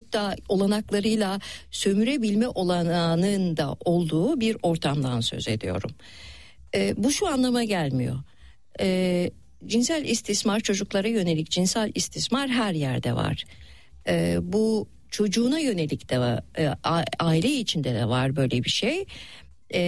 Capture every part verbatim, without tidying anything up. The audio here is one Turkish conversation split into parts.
hatta olanaklarıyla sömürebilme olanağının da olduğu bir ortamdan söz ediyorum. E, bu şu anlama gelmiyor. E, cinsel istismar, çocuklara yönelik cinsel istismar her yerde var. E, bu çocuğuna yönelik de var, e, aile içinde de var böyle bir şey. E,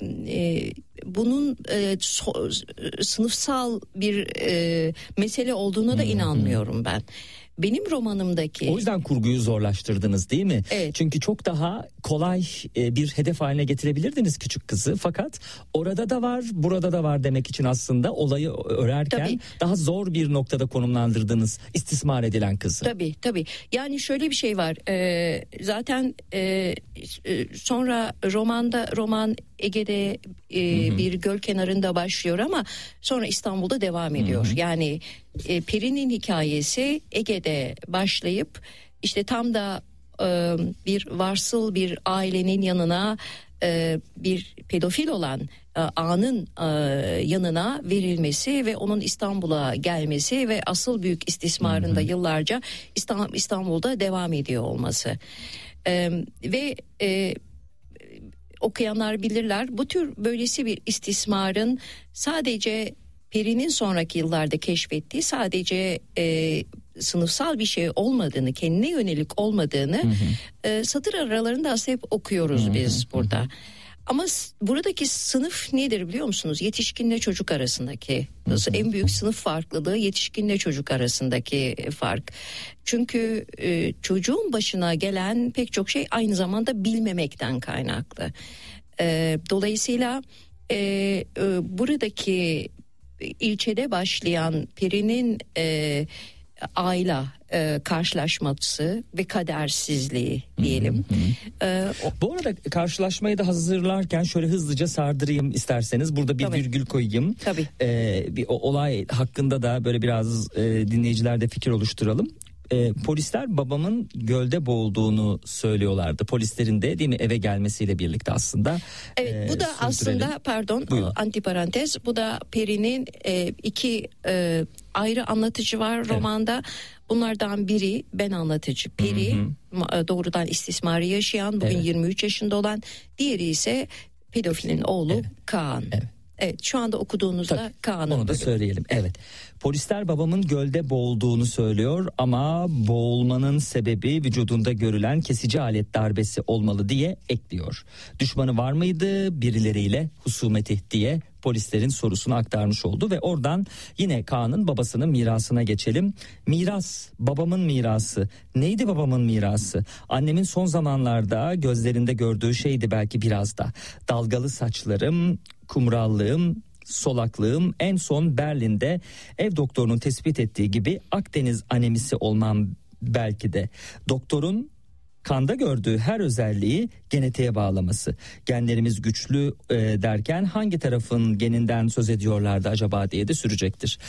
e, bunun e, so, sınıfsal bir e, mesele olduğuna da inanmıyorum ben. Benim romanımdaki... O yüzden kurguyu zorlaştırdınız değil mi? Evet. Çünkü çok daha kolay bir hedef haline getirebilirdiniz küçük kızı. Fakat orada da var, burada da var demek için aslında olayı örerken tabii, daha zor bir noktada konumlandırdınız istismar edilen kızı. Tabii tabii. Yani şöyle bir şey var. Ee, zaten e, sonra romanda roman Ege'de e, hı hı. bir göl kenarında başlıyor ama sonra İstanbul'da devam ediyor. Hı hı. Yani e, Peri'nin hikayesi Ege'de başlayıp işte tam da e, bir varsıl bir ailenin yanına e, bir pedofil olan e, ağanın e, yanına verilmesi ve onun İstanbul'a gelmesi ve asıl büyük istismarında hı hı. yıllarca İstanbul, İstanbul'da devam ediyor olması. E, ve e, okuyanlar bilirler, bu tür böylesi bir istismarın sadece Peri'nin sonraki yıllarda keşfettiği sadece e, sınıfsal bir şey olmadığını, kendine yönelik olmadığını hı hı. E, satır aralarında aslında hep okuyoruz hı hı. biz burada. Ama buradaki sınıf nedir biliyor musunuz? Yetişkinle çocuk arasındaki hı hı. en büyük sınıf farklılığı yetişkinle çocuk arasındaki fark. Çünkü e, çocuğun başına gelen pek çok şey aynı zamanda bilmemekten kaynaklı. E, dolayısıyla e, e, buradaki ilçede başlayan Peri'nin e, aile e, karşılaşması ve kadersizliği diyelim. Hı hı. E, o... Bu arada karşılaşmayı da hazırlarken şöyle hızlıca sardırayım isterseniz. Burada bir Tabii. virgül koyayım. Tabii. E, bir o, olay hakkında da böyle biraz e, dinleyicilerde fikir oluşturalım. E, polisler babamın gölde boğulduğunu söylüyorlardı. Polislerin de değil mi eve gelmesiyle birlikte aslında. Evet e, bu da aslında pardon Buyurun. antiparantez bu da Peri'nin e, iki e, ayrı anlatıcı var romanda. Evet. Bunlardan biri ben anlatıcı Peri, hı hı. doğrudan istismarı yaşayan bugün evet. yirmi üç yaşında olan, diğeri ise pedofilin oğlu evet. Kaan. Evet. Evet, şu anda okuduğunuzda Tabii, Kaan'ın onu da bölümü. Söyleyelim. Evet. Polisler babamın gölde boğulduğunu söylüyor ama boğulmanın sebebi vücudunda görülen kesici alet darbesi olmalı diye ekliyor. Düşmanı var mıydı birileriyle husumeti diye polislerin sorusunu aktarmış oldu ve oradan yine Kaan'ın babasının mirasına geçelim. Miras, babamın mirası. Neydi babamın mirası? Annemin son zamanlarda gözlerinde gördüğü şeydi belki biraz da. Dalgalı saçlarım, kumrallığım, solaklığım, en son Berlin'de ev doktorunun tespit ettiği gibi Akdeniz anemisi olmam belki de. Doktorun kanda gördüğü her özelliği genetiğe bağlaması. Genlerimiz güçlü e, derken hangi tarafın geninden söz ediyorlardı acaba diye de sürecektir.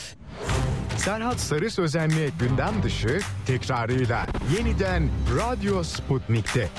Serhat Sarı Sözen'le gündem dışı tekrarıyla yeniden Radyo Sputnik'te.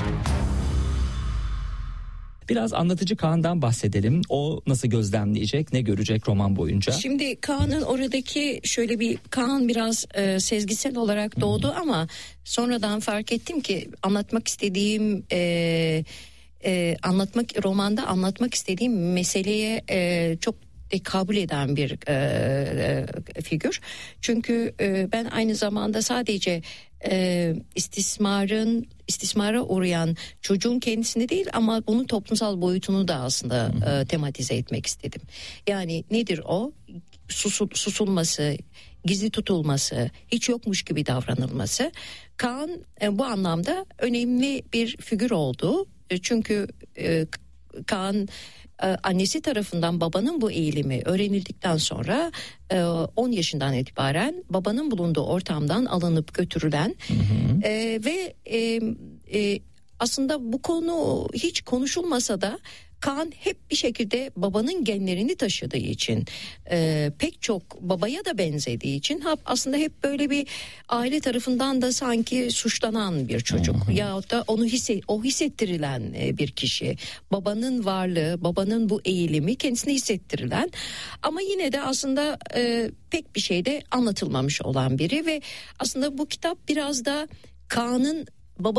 Biraz anlatıcı Kaan'dan bahsedelim. O nasıl gözlemleyecek, ne görecek roman boyunca? Şimdi Kaan'ın oradaki şöyle bir Kaan biraz e, sezgisel olarak doğdu Hı-hı. ama sonradan fark ettim ki anlatmak istediğim e, e, anlatmak romanda anlatmak istediğim meseleye e, çok kabul eden bir e, e, figür. Çünkü e, ben aynı zamanda sadece e, istismarın istismara uğrayan çocuğun kendisini değil ama bunun toplumsal boyutunu da aslında e, tematize etmek istedim. Yani nedir o? Susul, susulması, gizli tutulması, hiç yokmuş gibi davranılması. Kaan e, bu anlamda önemli bir figür oldu. E, çünkü e, Kaan annesi tarafından babanın bu eğilimi öğrenildikten sonra on yaşından itibaren babanın bulunduğu ortamdan alınıp götürülen hı hı. E, ve e, e, aslında bu konu hiç konuşulmasa da Kaan hep bir şekilde babanın genlerini taşıdığı için e, pek çok babaya da benzediği için aslında hep böyle bir aile tarafından da sanki suçlanan bir çocuk hı hı. yahut da onu hisse, o hissettirilen bir kişi. Babanın varlığı, babanın bu eğilimi kendisine hissettirilen ama yine de aslında e, pek bir şeyde anlatılmamış olan biri ve aslında bu kitap biraz da Kaan'ın